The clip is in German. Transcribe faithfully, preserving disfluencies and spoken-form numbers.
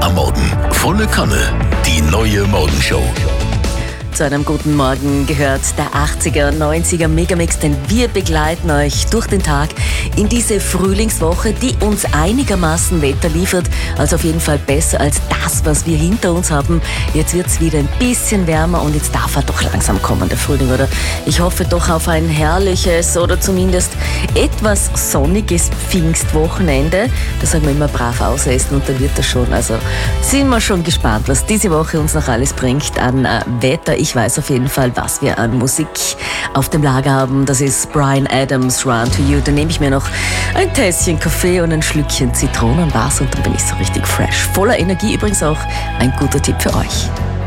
am Morgen. Volle Kanne. Die neue Morgenshow. Zu einem guten Morgen gehört der achtziger, neunziger Megamix, denn wir begleiten euch durch den Tag in diese Frühlingswoche, die uns einigermaßen Wetter liefert, also auf jeden Fall besser als das, was wir hinter uns haben. Jetzt wird es wieder ein bisschen wärmer und jetzt darf er doch langsam kommen, der Frühling, oder? Ich hoffe doch auf ein herrliches oder zumindest etwas sonniges Pfingstwochenende. Da sagen wir immer brav ausessen und dann wird das schon. Also sind wir schon gespannt, was diese Woche uns noch alles bringt an äh, Wetter. Ich weiß auf jeden Fall, was wir an Musik auf dem Lager haben. Das ist Bryan Adams, Run to You. Da nehme ich mir noch ein Tässchen Kaffee und ein Schlückchen Zitronenwasser und dann bin ich so richtig fresh. Voller Energie, übrigens auch ein guter Tipp für euch.